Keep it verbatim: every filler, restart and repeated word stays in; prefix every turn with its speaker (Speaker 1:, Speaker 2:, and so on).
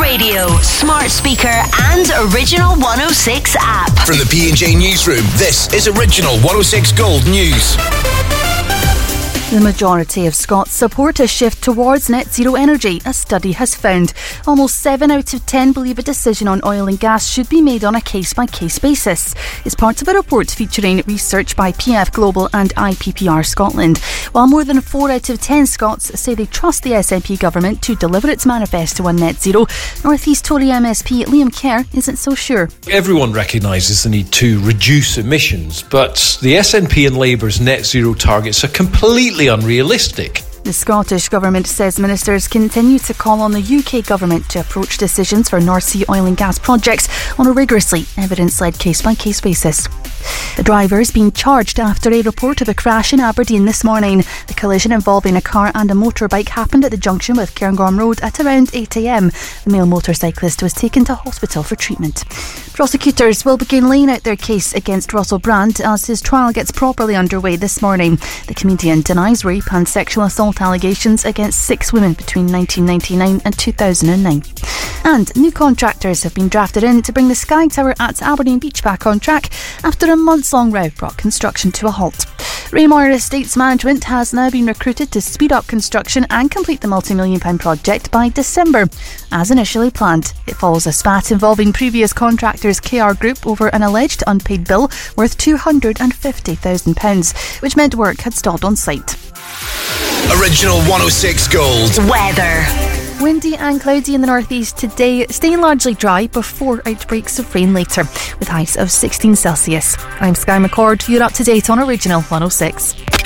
Speaker 1: radio, smart speaker and Original one oh six app.
Speaker 2: From the P and J Newsroom, this is Original one oh six Gold News.
Speaker 3: The majority of Scots support a shift towards net zero energy, a study has found. Almost seven out of ten believe a decision on oil and gas should be made on a case-by-case basis. It's part of a report featuring research by P F Global and I P P R Scotland. While more than four out of ten Scots say they trust the S N P government to deliver its manifesto on net zero, North East Tory M S P Liam Kerr isn't so sure.
Speaker 4: Everyone recognises the need to reduce emissions, but the S N P and Labour's net zero targets are completely unrealistic.
Speaker 3: The Scottish Government says ministers continue to call on the U K Government to approach decisions for North Sea oil and gas projects on a rigorously evidence-led case-by-case basis. The driver is being charged after a report of a crash in Aberdeen this morning. The collision involving a car and a motorbike happened at the junction with Cairngorm Road at around eight a m. The male motorcyclist was taken to hospital for treatment. Prosecutors will begin laying out their case against Russell Brand as his trial gets properly underway this morning. The comedian denies rape and sexual assault allegations against six women between nineteen ninety-nine and two thousand nine. And new contractors have been drafted in to bring the Sky Tower at Aberdeen Beach back on track after a months-long row brought construction to a halt. Raymore Estates Management has now been recruited to speed up construction and complete the multi-million pound project by December, as initially planned. It follows a spat involving previous contractors K R Group over an alleged unpaid bill worth two hundred fifty thousand pounds, which meant work had stalled on site.
Speaker 2: Original one oh six Gold.
Speaker 1: Weather.
Speaker 3: Windy and cloudy in the northeast today, staying largely dry before outbreaks of rain later, with highs of sixteen Celsius. I'm Sky McCord. You're up to date on Original one oh six.